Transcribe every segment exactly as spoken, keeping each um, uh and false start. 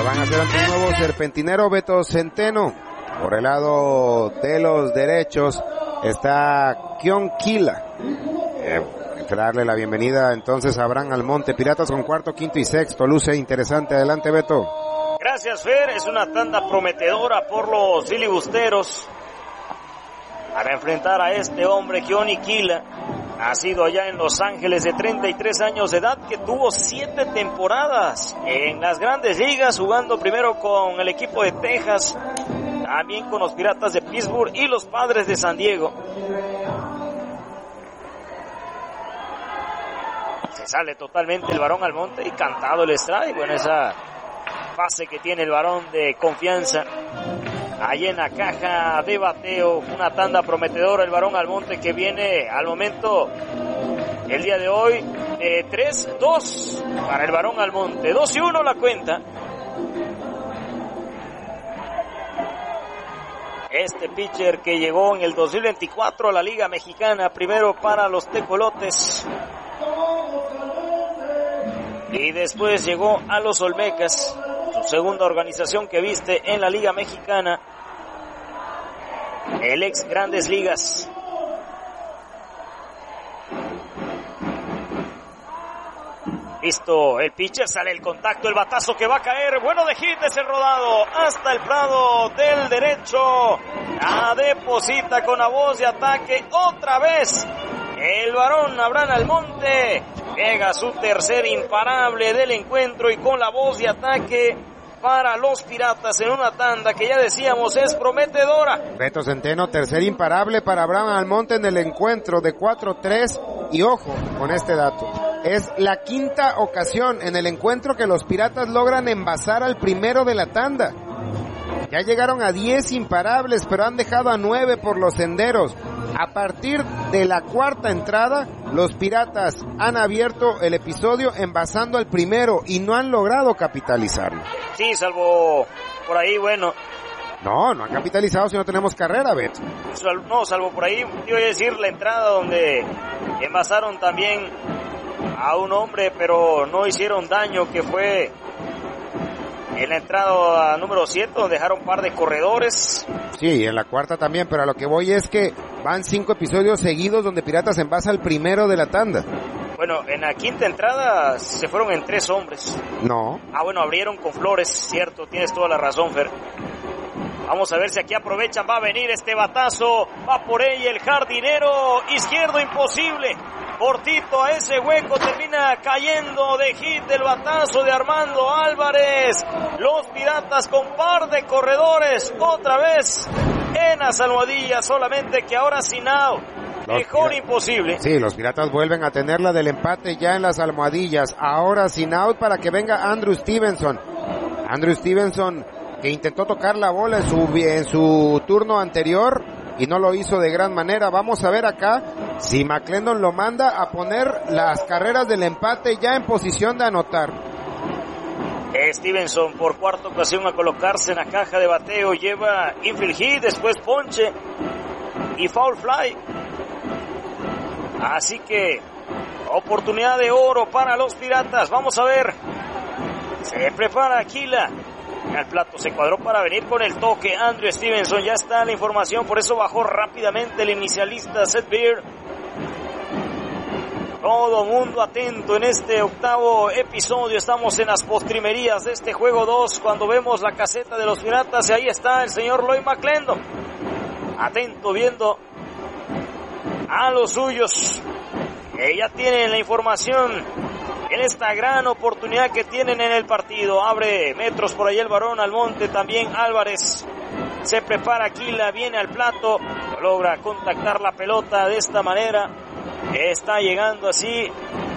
van a hacer ante un nuevo serpentinero, Beto Centeno. Por el lado de los derechos está Kion Kila. Eh, hay que darle la bienvenida entonces a Abraham Almonte. Piratas con cuarto, quinto y sexto. Luce interesante. Adelante, Beto. Gracias, Fer. Es una tanda prometedora por los filibusteros para enfrentar a este hombre, Kioni Kila. Nacido allá en Los Ángeles, de treinta y tres años de edad, que tuvo siete temporadas en las grandes ligas, jugando primero con el equipo de Texas, también con los Piratas de Pittsburgh y los Padres de San Diego. Se sale totalmente el varón Almonte y cantado el strike. Bueno, esa fase que tiene el varón de confianza. Ahí en la caja de bateo, una tanda prometedora el varón Almonte, que viene al momento, el día de hoy, eh, tres dos para el varón Almonte. dos y uno la cuenta. Este pitcher que llegó en el dos mil veinticuatro a la Liga Mexicana, primero para los Tecolotes y después llegó a los Olmecas, su segunda organización que viste en la Liga Mexicana, el ex Grandes Ligas. Listo, el pitcher, sale el contacto, el batazo que va a caer, bueno de hit, es el rodado hasta el prado del derecho, la deposita con la voz de ataque otra vez el varón Abraham Almonte, pega su tercer imparable del encuentro y con la voz de ataque para los Piratas en una tanda que ya decíamos es prometedora. Beto Centeno, tercer imparable para Abraham Almonte en el encuentro de cuatro tres, y ojo con este dato, es la quinta ocasión en el encuentro que los Piratas logran envasar al primero de la tanda. Ya llegaron a diez imparables, pero han dejado a nueve por los senderos. A partir de la cuarta entrada, los Piratas han abierto el episodio envasando al primero y no han logrado capitalizarlo. Sí, salvo por ahí, bueno. No, no han capitalizado si no tenemos carrera, Beto. No, salvo por ahí, iba a decir la entrada donde envasaron también a un hombre, pero no hicieron daño, que fue en la entrada número siete, donde dejaron un par de corredores. Sí, en la cuarta también, pero a lo que voy es que van cinco episodios seguidos donde Piratas envasa al primero de la tanda. Bueno, en la quinta entrada se fueron en tres hombres. No. Ah, bueno, abrieron con Flores, cierto, tienes toda la razón, Fer. Vamos a ver si aquí aprovechan, va a venir este batazo, va por ella el jardinero izquierdo, imposible. Cortito a ese hueco, termina cayendo de hit del batazo de Armando Álvarez. Los Piratas con par de corredores, otra vez en las almohadillas, solamente que ahora sin out. Mejor imposible. Sí, los Piratas vuelven a tener la del empate ya en las almohadillas, ahora sin out para que venga Andrew Stevenson. Andrew Stevenson, que intentó tocar la bola en su, en su turno anterior y no lo hizo de gran manera. Vamos a ver acá si McClendon lo manda a poner las carreras del empate ya en posición de anotar. Stevenson por cuarta ocasión a colocarse en la caja de bateo, lleva infield hit, después ponche y foul fly. Así que oportunidad de oro para los Piratas. Vamos a ver, se prepara Aquila. Al plato se cuadró para venir con el toque Andrew Stevenson, ya está la información, por eso bajó rápidamente el inicialista Seth Beard. Todo mundo atento en este octavo episodio, estamos en las postrimerías de este juego dos, cuando vemos la caseta de los Piratas y ahí está el señor Lloyd McClendon, atento viendo a los suyos, que ya tienen la información en esta gran oportunidad que tienen en el partido. Abre metros por ahí el varón Almonte, también Álvarez. Se prepara Aquila, viene al plato, logra contactar la pelota de esta manera. Está llegando así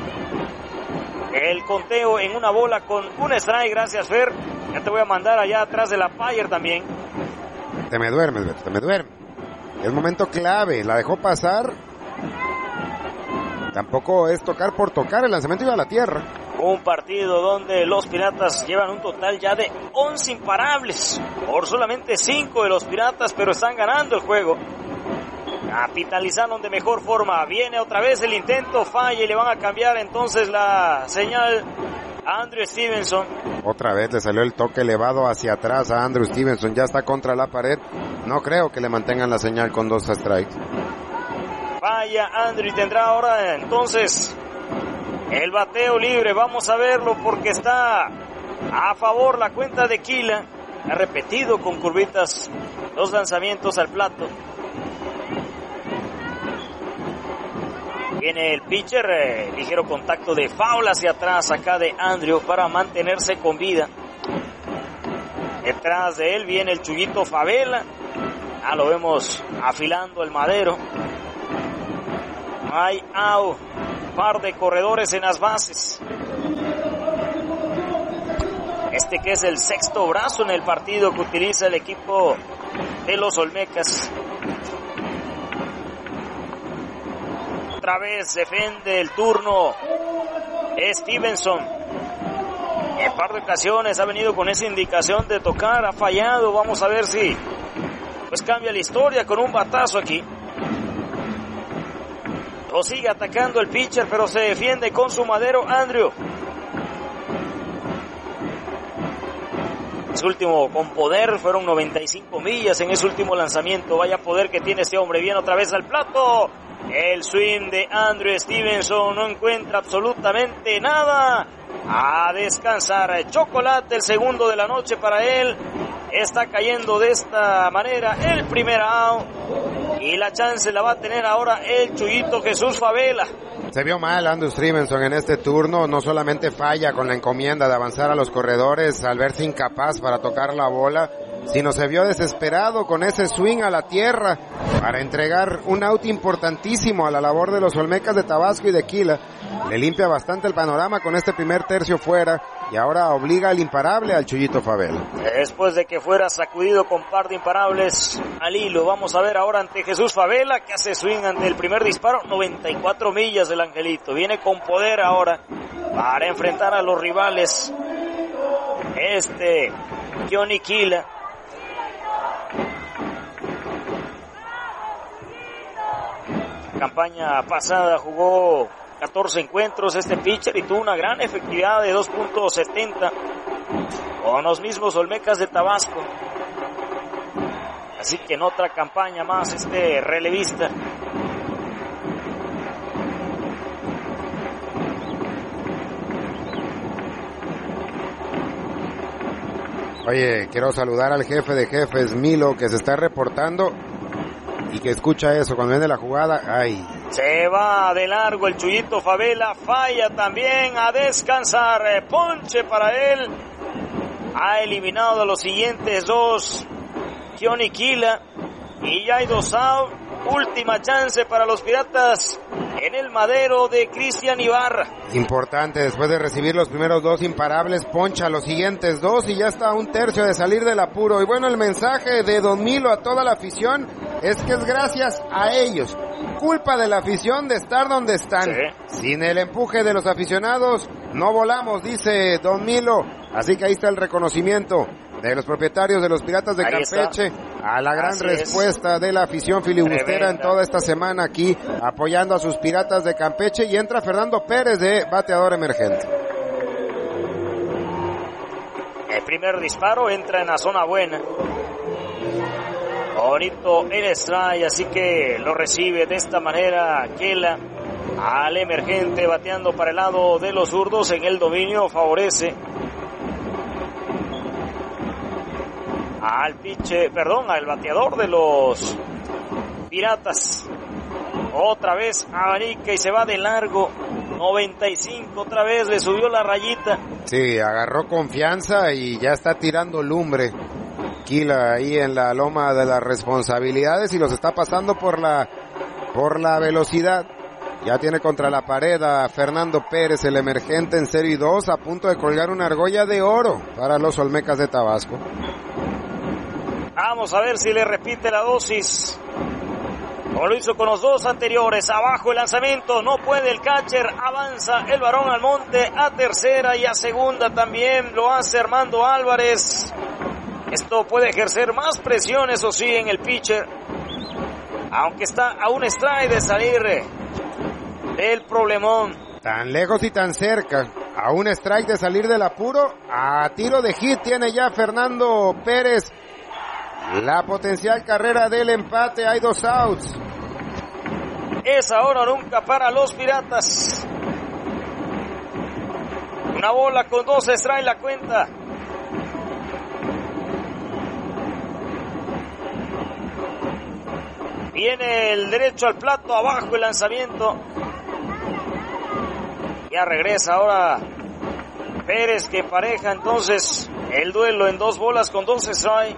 el conteo en una bola con un strike. Gracias, Fer. Ya te voy a mandar allá atrás de la Payer también. Te me duermes, Beto, te me duermes. Es momento clave, la dejó pasar. Tampoco es tocar por tocar, el lanzamiento iba a la tierra. Un partido donde los Piratas llevan un total ya de once imparables. Por solamente cinco de los Piratas, pero están ganando el juego. Capitalizaron de mejor forma. Viene otra vez el intento, falla y le van a cambiar entonces la señal Andrew Stevenson. Otra vez le salió el toque elevado hacia atrás a Andrew Stevenson. Ya está contra la pared. No creo que le mantengan la señal con dos strikes. Vaya, Andrew tendrá ahora entonces el bateo libre. Vamos a verlo porque está a favor la cuenta de Kila. Ha repetido con curvitas los lanzamientos al plato. Viene el pitcher, eh, ligero contacto de foul hacia atrás acá de Andrew para mantenerse con vida. Detrás de él viene el Chuyito Favela. Ah, lo vemos afilando el madero. Hay out, par de corredores en las bases. Este que es el sexto brazo en el partido que utiliza el equipo de los Olmecas. Otra vez defiende el turno Stevenson. En par de ocasiones ha venido con esa indicación de tocar, ha fallado. Vamos a ver si pues cambia la historia con un batazo aquí. Lo sigue atacando el pitcher, pero se defiende con su madero Andrew. Ese último con poder, fueron noventa y cinco millas en ese último lanzamiento. Vaya poder que tiene este hombre. Viene otra vez al plato. El swing de Andrew Stevenson no encuentra absolutamente nada. A descansar. Chocolate, el segundo de la noche para él. Está cayendo de esta manera el primer out. Y la chance la va a tener ahora el Chuyito Jesús Favela. Se vio mal Andrew Stevenson en este turno. No solamente falla con la encomienda de avanzar a los corredores al verse incapaz para tocar la bola, sino se vio desesperado con ese swing a la tierra para entregar un out importantísimo a la labor de los Olmecas de Tabasco y de Kila. Le limpia bastante el panorama con este primer tercio fuera y ahora obliga al imparable al Chuyito Favela. Después de que fuera sacudido con par de imparables al hilo, vamos a ver ahora ante Jesús Favela que hace swing ante el primer disparo. noventa y cuatro millas del angelito, viene con poder ahora para enfrentar a los rivales. Este Johnny Kila. Campaña pasada jugó catorce encuentros este pitcher y tuvo una gran efectividad de dos punto setenta con los mismos Olmecas de Tabasco. Así que en otra campaña más este relevista. Oye, quiero saludar al jefe de jefes, Milo, que se está reportando y que escucha eso cuando viene la jugada. Ay. Se va de largo el Chuyito Favela, falla también, a descansar, ponche para él. Ha eliminado a los siguientes dos, Johnny Kila, y ya hay dos out. Última chance para los Piratas en el madero de Cristian Ibarra. Importante, después de recibir los primeros dos imparables, poncha los siguientes dos y ya está a un tercio de salir del apuro. Y bueno, el mensaje de Don Milo a toda la afición es que es gracias a ellos. Culpa de la afición de estar donde están. Sí. Sin el empuje de los aficionados no volamos, dice Don Milo. Así que ahí está el reconocimiento de los propietarios de los Piratas de ahí Campeche está. A la gran Así respuesta es. de la afición filibustera en toda esta semana aquí apoyando a sus Piratas de Campeche. Y entra Fernando Pérez de bateador emergente. El primer disparo entra en la zona buena. Bonito el strike, así que lo recibe de esta manera Kela al emergente bateando para el lado de los zurdos en el dominio, favorece al pitche, perdón, al bateador de los Piratas. Otra vez abanica y se va de largo. noventa y cinco, otra vez le subió la rayita. Sí, agarró confianza y ya está tirando lumbre. Kila ahí en la loma de las responsabilidades y los está pasando por la por la velocidad. Ya tiene contra la pared a Fernando Pérez, el emergente en cero y dos, a punto de colgar una argolla de oro para los Olmecas de Tabasco. Vamos a ver si le repite la dosis, como lo hizo con los dos anteriores. Abajo el lanzamiento, no puede el catcher, avanza el varón al monte a tercera y a segunda también lo hace Armando Álvarez. Esto puede ejercer más presión, eso sí, en el pitcher, aunque está a un strike de salir del problemón. Tan lejos y tan cerca. A un strike de salir del apuro, a tiro de hit tiene ya Fernando Pérez la potencial carrera del empate. Hay dos outs. Es ahora o nunca para los Piratas. Una bola con dos strikes la cuenta. Viene el derecho al plato, abajo el lanzamiento. Ya regresa ahora Pérez, que empareja entonces el duelo en dos bolas con dos strikes.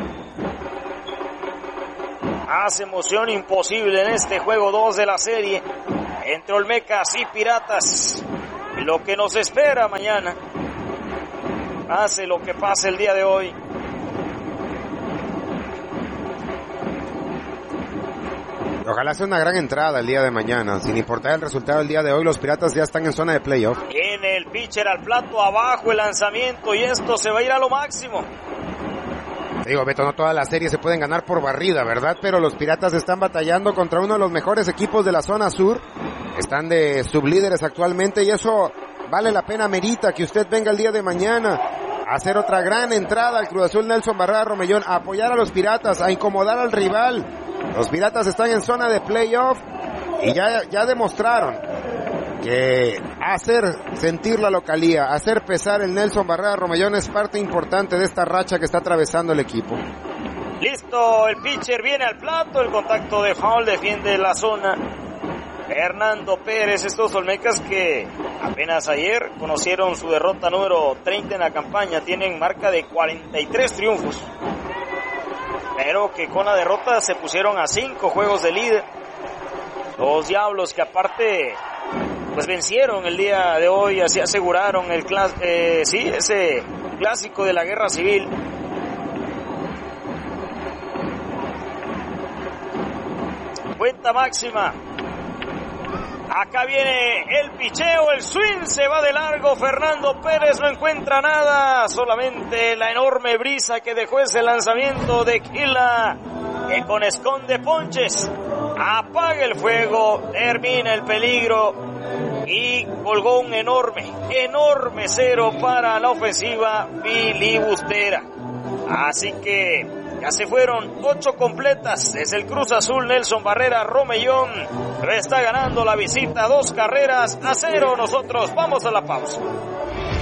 Hace emoción imposible en este juego dos de la serie entre Olmecas y Piratas. Lo que nos espera mañana, pase lo que pase el día de hoy. Ojalá sea una gran entrada el día de mañana. Sin importar el resultado del día de hoy, los Piratas ya están en zona de playoff. Viene el pitcher al plato, abajo el lanzamiento, y esto se va a ir a lo máximo. Digo, Beto, no todas las series se pueden ganar por barrida, ¿verdad? Pero los Piratas están batallando contra uno de los mejores equipos de la zona sur. Están de sublíderes actualmente y eso vale la pena, merita que usted venga el día de mañana a hacer otra gran entrada al Cruz Azul Nelson Barrera Romellón, a apoyar a los Piratas, a incomodar al rival. Los Piratas están en zona de playoff y ya, ya demostraron que hacer sentir la localía, hacer pesar el Nelson Barrera Romellón es parte importante de esta racha que está atravesando el equipo. Listo, el pitcher viene al plato, el contacto de foul defiende la zona. Fernando Pérez, estos Olmecas que apenas ayer conocieron su derrota número treinta en la campaña, tienen marca de cuarenta y tres triunfos, pero que con la derrota se pusieron a cinco juegos de líder. Los Diablos que aparte pues vencieron el día de hoy, así aseguraron el clas eh, sí, ese clásico de la guerra civil. Cuenta máxima. Acá viene el picheo, el swing se va de largo, Fernando Pérez no encuentra nada, solamente la enorme brisa que dejó ese lanzamiento de Quila, que con esconde ponches, apaga el fuego, termina el peligro y colgó un enorme, enorme cero para la ofensiva filibustera. Así que ya se fueron ocho completas. Es el Cruz Azul Nelson Barrera Romellón. Está ganando la visita dos carreras a cero. Nosotros vamos a la pausa.